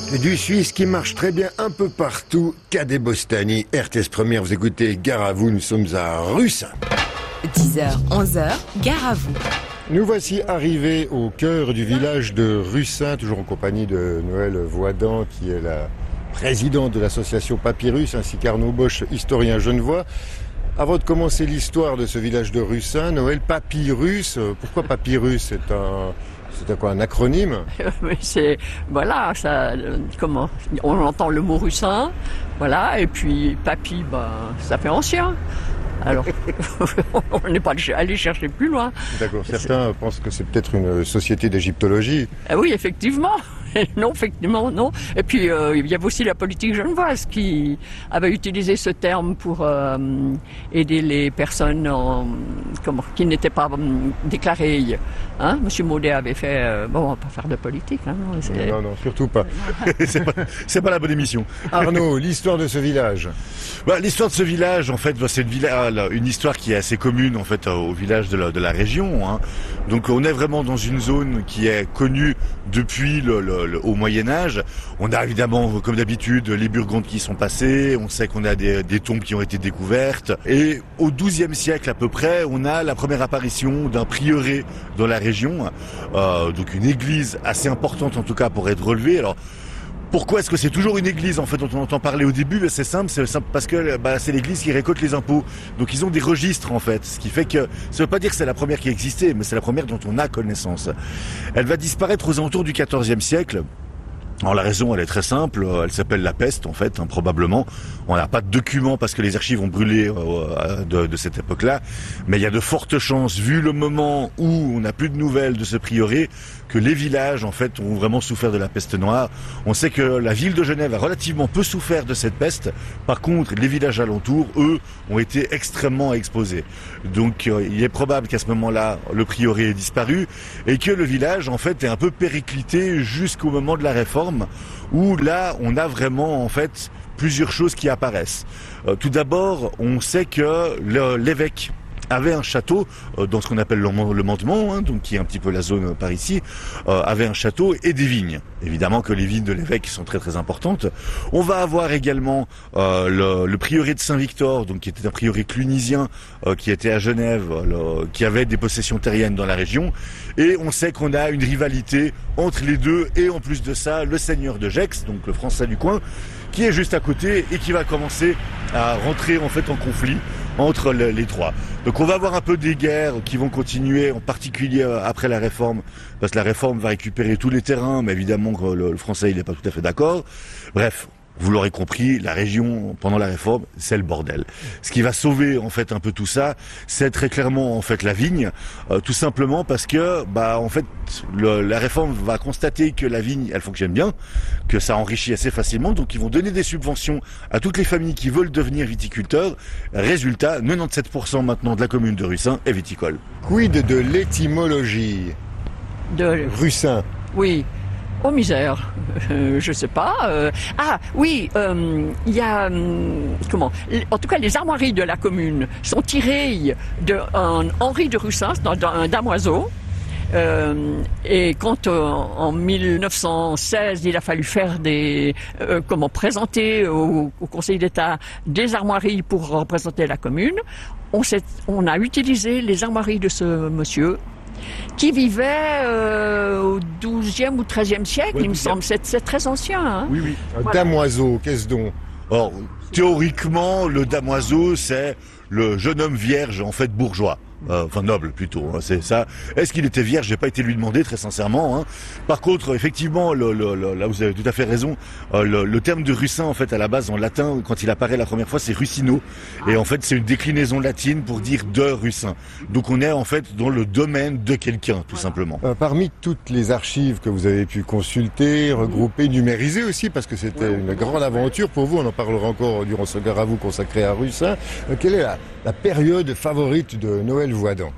Du Suisse qui marche très bien un peu partout, Cadet Bostani, RTS Première, vous écoutez Gare à vous, nous sommes à Russin. 10h, 11h, Gare à vous. Nous voici arrivés au cœur du village de Russin, toujours en compagnie de Noël Voidan, qui est la présidente de l'association Papyrus, ainsi qu'Arnaud Bosch, historien genevois. Avant de commencer l'histoire de ce village de Russin, Noël, Papyrus, pourquoi Papyrus? C'est quoi, un acronyme? C'est, voilà, ça, comment, on entend le mot russin, voilà, et puis papy, ça fait ancien. Alors, on n'est pas allé chercher plus loin. D'accord, certains pensent que c'est peut-être une société d'égyptologie. Ah oui, effectivement. Non, effectivement, non. Et puis, il y avait aussi la politique genevoise qui avait utilisé ce terme pour aider les personnes qui n'étaient pas déclarées. Hein? Monsieur Maudet avait fait... on va pas faire de politique. Hein, non, surtout pas. c'est pas la bonne émission. Arnaud, l'histoire de ce village. L'histoire de ce village, en fait, c'est une histoire qui est assez commune, en fait, au village de la région. Hein. Donc, on est vraiment dans une zone qui est connue depuis au Moyen-Âge. On a évidemment, comme d'habitude, les Burgondes qui sont passés. On sait qu'on a des tombes qui ont été découvertes. Et au XIIe siècle, à peu près, on a la première apparition d'un prieuré dans la région. Donc, une église assez importante, en tout cas, pour être relevée. Alors, pourquoi est-ce que c'est toujours une église en fait dont on entend parler au début? C'est simple parce que c'est l'église qui récolte les impôts. Donc ils ont des registres en fait, ce qui fait que ça veut pas dire que c'est la première qui existait, mais c'est la première dont on a connaissance. Elle va disparaître aux alentours du XIVe siècle. Alors la raison, elle est très simple, elle s'appelle la peste en fait, probablement. On n'a pas de documents parce que les archives ont brûlé de cette époque-là, mais il y a de fortes chances, vu le moment où on n'a plus de nouvelles de ce prieuré, que les villages en fait ont vraiment souffert de la peste noire. On sait que la ville de Genève a relativement peu souffert de cette peste. Par contre, les villages alentours, eux, ont été extrêmement exposés. Donc il est probable qu'à ce moment-là, le prieuré ait disparu et que le village en fait est un peu périclité jusqu'au moment de la réforme, où là on a vraiment en fait plusieurs choses qui apparaissent. Tout d'abord, on sait que l'évêque avait un château dans ce qu'on appelle le Mandement, hein, donc qui est un petit peu la zone par ici, avait un château et des vignes. Évidemment que les vignes de l'évêque sont très très importantes. On va avoir également le prieuré de Saint-Victor, donc qui était un prieuré clunisien qui était à Genève, qui avait des possessions terriennes dans la région. Et on sait qu'on a une rivalité entre les deux, et en plus de ça, le seigneur de Gex, donc le Français du coin, qui est juste à côté et qui va commencer à rentrer en fait en conflit entre les trois. Donc on va avoir un peu des guerres qui vont continuer, en particulier après la réforme, parce que la réforme va récupérer tous les terrains, mais évidemment que le français il n'est pas tout à fait d'accord. Bref, vous l'aurez compris, la région, pendant la réforme, c'est le bordel. Ce qui va sauver, en fait, un peu tout ça, c'est très clairement, en fait, la vigne, tout simplement parce que, en fait, la réforme va constater que la vigne, elle fonctionne bien, que ça enrichit assez facilement, donc ils vont donner des subventions à toutes les familles qui veulent devenir viticulteurs. Résultat, 97% maintenant de la commune de Russin est viticole. Quid de l'étymologie de Russin? Oui. Oh misère, je sais pas. Il y a comment? En tout cas, les armoiries de la commune sont tirées d'un Henri de Russin, d'un damoiseau. Et quand en 1916 il a fallu faire présenter au Conseil d'État des armoiries pour représenter la commune, on a utilisé les armoiries de ce monsieur qui vivait au XIIe ou XIIIe siècle, il me semble. C'est très ancien. Hein. Oui. Un damoiseau, qu'est-ce donc? Or, théoriquement, le damoiseau, c'est le jeune homme vierge, en fait, bourgeois. Enfin noble plutôt, hein, c'est ça. Est-ce qu'il était vierge? J'ai pas été lui demander très sincèrement. Hein. Par contre, effectivement, là vous avez tout à fait raison. Le terme de Russin en fait à la base en latin quand il apparaît la première fois c'est Russino et en fait c'est une déclinaison latine pour dire de Russin. Donc on est en fait dans le domaine de quelqu'un tout simplement. Parmi toutes les archives que vous avez pu consulter, regrouper, numériser aussi parce que c'était une grande aventure pour vous. On en parlera encore durant ce Gare à vous consacré à Russin. Quelle est la période favorite de Noël Voidan?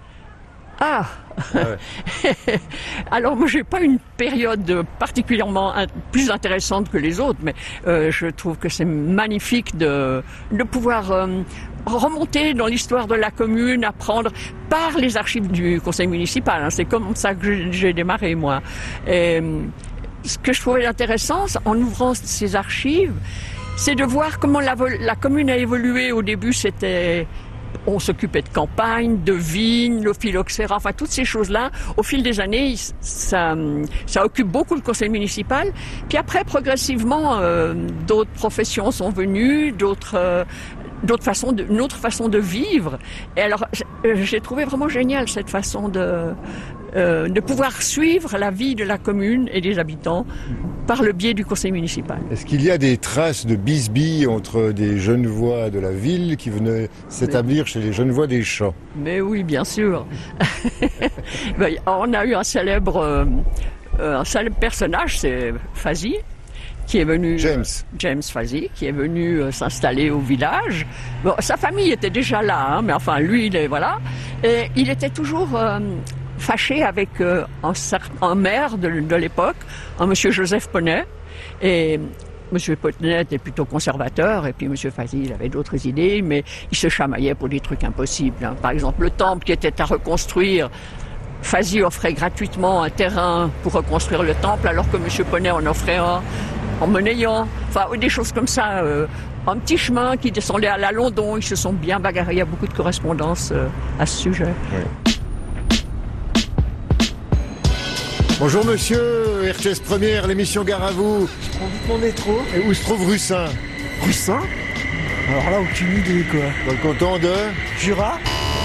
Alors moi j'ai pas une période particulièrement plus intéressante que les autres, mais je trouve que c'est magnifique de pouvoir remonter dans l'histoire de la commune, apprendre par les archives du conseil municipal. Hein. C'est comme ça que j'ai démarré moi. ce que je trouvais intéressant en ouvrant ces archives, c'est de voir comment la commune a évolué. Au début, on s'occupait de campagne, de vignes, le phylloxéra, enfin toutes ces choses-là. Au fil des années, ça occupe beaucoup le conseil municipal. Puis après, progressivement, d'autres professions sont venues, une autre façon de vivre. Et alors, j'ai trouvé vraiment génial cette façon de pouvoir suivre la vie de la commune et des habitants par le biais du conseil municipal. Est-ce qu'il y a des traces de bisbilles entre des Genevois de la ville qui venaient s'établir chez les Genevois des champs? Mais oui, bien sûr. On a eu un célèbre personnage, c'est Fazy, qui est venu, James Fazy, qui est venu s'installer au village. Bon, sa famille était déjà là, mais enfin lui, voilà. Et il était toujours fâché avec un maire de l'époque, un monsieur Joseph Poney. Et monsieur Poney était plutôt conservateur, et puis monsieur Fazy, il avait d'autres idées, mais il se chamaillait pour des trucs impossibles. Par exemple, le temple qui était à reconstruire, Fazy offrait gratuitement un terrain pour reconstruire le temple, alors que monsieur Poney en offrait un en monnayant, enfin des choses comme ça, un petit chemin qui descendait à la London. Ils se sont bien bagarrés, il y a beaucoup de correspondances à ce sujet. Oui. Bonjour monsieur, RTS Première, l'émission Gare à vous. Je prends vite mon métro. Et où se trouve Russin? Russin? Alors là, aucune idée quoi. Dans le canton de Jura?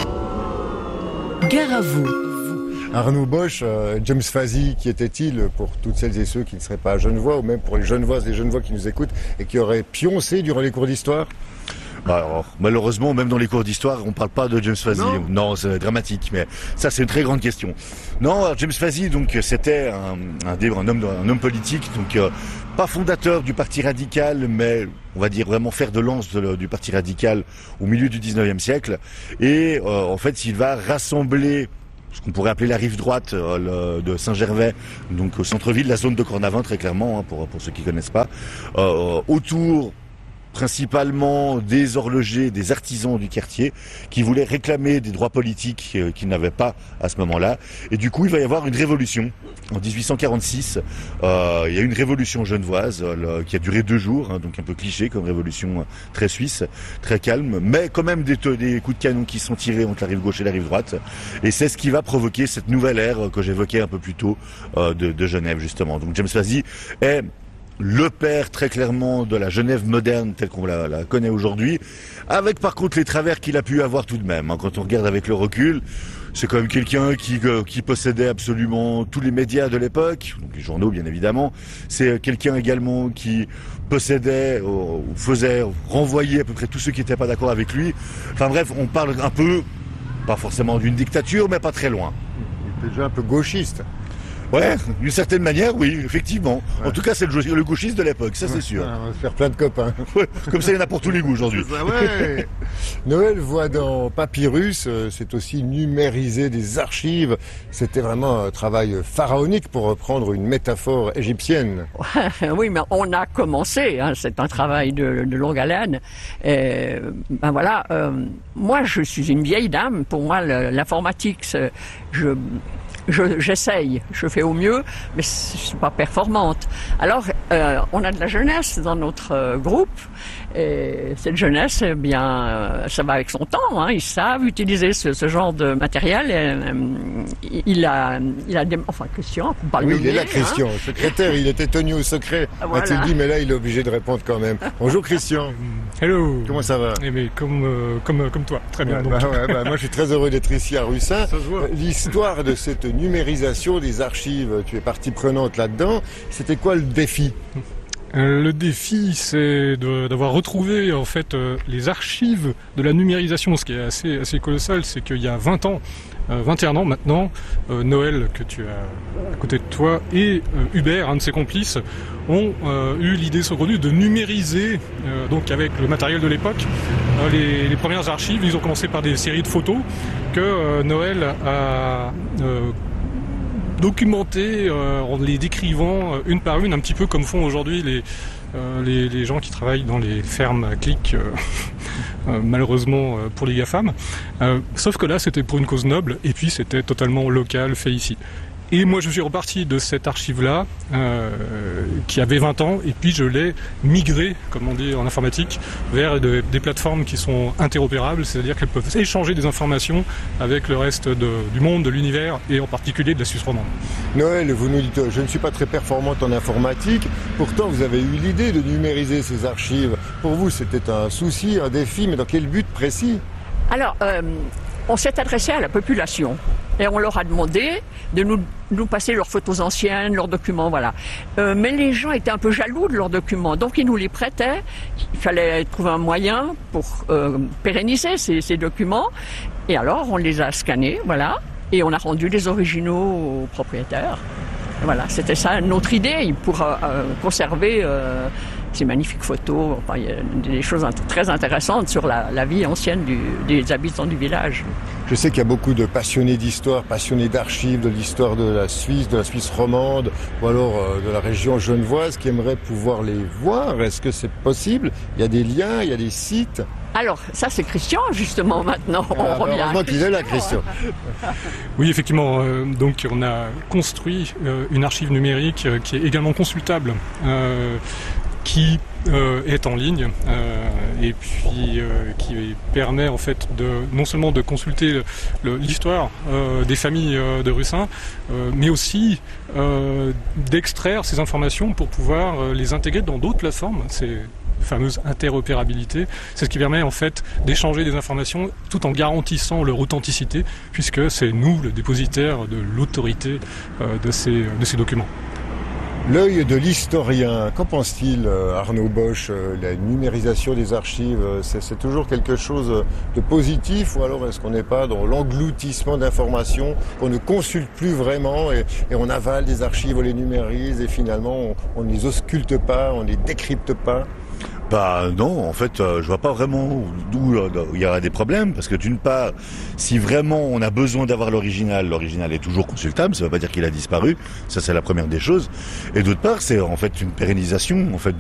Gare à vous. Arnaud Bosch, James Fazy, qui était-il pour toutes celles et ceux qui ne seraient pas genevois, ou même pour les genevoises et genevois qui nous écoutent et qui auraient pioncé durant les cours d'histoire? Alors, malheureusement, même dans les cours d'histoire, on parle pas de James Fazy. Non, c'est dramatique, mais ça, c'est une très grande question. Non, James Fazy, donc, c'était un homme politique, donc, pas fondateur du Parti radical, mais, on va dire, vraiment fer de lance du Parti radical au milieu du 19e siècle. Et, en fait, il va rassembler ce qu'on pourrait appeler la rive droite de Saint-Gervais, donc au centre-ville, la zone de Cornavin, très clairement, hein, pour ceux qui connaissent pas, autour principalement des horlogers, des artisans du quartier qui voulaient réclamer des droits politiques qu'ils n'avaient pas à ce moment-là. Et du coup, il va y avoir une révolution. En 1846, il y a une révolution genevoise qui a duré 2 jours, hein, donc un peu cliché comme révolution très suisse, très calme, mais quand même des coups de canon qui sont tirés entre la rive gauche et la rive droite. Et c'est ce qui va provoquer cette nouvelle ère que j'évoquais un peu plus tôt de Genève, justement. Donc James Fazy est le père très clairement de la Genève moderne telle qu'on la connaît aujourd'hui, avec par contre les travers qu'il a pu avoir tout de même. Hein, quand on regarde avec le recul, c'est quand même quelqu'un qui possédait absolument tous les médias de l'époque, donc les journaux bien évidemment. C'est quelqu'un également qui possédait, ou faisait renvoyer à peu près tous ceux qui n'étaient pas d'accord avec lui. Enfin bref, on parle un peu, pas forcément d'une dictature, mais pas très loin. Il était déjà un peu gauchiste. Ouais, d'une certaine manière, oui, effectivement. Ouais. En tout cas, c'est le gauchiste de l'époque, ça c'est sûr. On va se faire plein de copains. Ouais, comme ça, il y en a pour tous les goûts aujourd'hui. Ouais. Noël voit dans Papyrus, c'est aussi numériser des archives. C'était vraiment un travail pharaonique pour reprendre une métaphore égyptienne. Oui, mais on a commencé, hein, c'est un travail de longue haleine. Ben voilà, moi je suis une vieille dame, pour moi l'informatique, j'essaye, je fais au mieux, mais je suis pas performante. Alors, on a de la jeunesse dans notre groupe, et cette jeunesse, eh bien, ça va avec son temps, hein, ils savent utiliser ce genre de matériel. Il a des... Enfin, Christian, on parle de lui. Oui, il est là, Christian, secrétaire, il était tenu au secret, voilà. A-t-il dit, mais là, il est obligé de répondre quand même. Bonjour, Christian. Hello. Comment ça va? Eh bien, comme toi, très bien. Ouais, donc. Moi, je suis très heureux d'être ici à Russin. L'histoire de cette numérisation des archives, tu es partie prenante là-dedans. C'était quoi le défi? Le défi, c'est d'avoir retrouvé en fait les archives de la numérisation. Ce qui est assez colossal, c'est qu'il y a 21 ans maintenant, Noël, que tu as à côté de toi, et Hubert, un de ses complices, ont eu l'idée saugrenue de numériser, donc avec le matériel de l'époque, les premières archives. Ils ont commencé par des séries de photos que Noël a documentées en les décrivant une par une, un petit peu comme font aujourd'hui les gens qui travaillent dans les fermes à clics, malheureusement pour les GAFAM. Sauf que là, c'était pour une cause noble, et puis c'était totalement local, fait ici. Et moi, je suis reparti de cette archive-là, qui avait 20 ans, et puis je l'ai migré, comme on dit en informatique, vers des plateformes qui sont interopérables, c'est-à-dire qu'elles peuvent échanger des informations avec le reste du monde, de l'univers, et en particulier de la Suisse romande. Noël, vous nous dites, je ne suis pas très performante en informatique, pourtant vous avez eu l'idée de numériser ces archives. Pour vous, c'était un souci, un défi, mais dans quel but précis ? Alors, on s'est adressé à la population et on leur a demandé de nous passer leurs photos anciennes, leurs documents, voilà. Mais les gens étaient un peu jaloux de leurs documents, donc ils nous les prêtaient. Il fallait trouver un moyen pour pérenniser ces documents. Et alors, on les a scannés, voilà, et on a rendu les originaux aux propriétaires. Voilà, c'était ça notre idée, pour conserver ces magnifiques photos. Enfin, il y a des choses très intéressantes sur la vie ancienne des habitants du village. Je sais qu'il y a beaucoup de passionnés d'histoire, passionnés d'archives, de l'histoire de la Suisse romande, ou alors de la région genevoise, qui aimeraient pouvoir les voir. Est-ce que c'est possible ? Il y a des liens, il y a des sites ? Alors, ça c'est Christian, justement, maintenant. On revient. Heureusement qu'il est là, Christian. Oui, effectivement. Donc, on a construit une archive numérique qui est également consultable, qui est en ligne et puis qui permet en fait non seulement de consulter l'histoire des familles de Russin, mais aussi d'extraire ces informations pour pouvoir les intégrer dans d'autres plateformes. C'est fameuse interopérabilité, c'est ce qui permet en fait d'échanger des informations tout en garantissant leur authenticité, puisque c'est nous le dépositaire de l'autorité de ces documents. L'œil de l'historien, qu'en pense-t-il Arnaud Bosch? La numérisation des archives, c'est toujours quelque chose de positif, ou alors est-ce qu'on n'est pas dans l'engloutissement d'informations qu'on ne consulte plus vraiment et on avale des archives, on les numérise et finalement on ne les ausculte pas, on ne les décrypte pas? Bah non, en fait, je vois pas vraiment d'où il y aura des problèmes, parce que d'une part, si vraiment on a besoin d'avoir l'original est toujours consultable, ça veut pas dire qu'il a disparu, ça c'est la première des choses, et d'autre part, c'est en fait une pérennisation en fait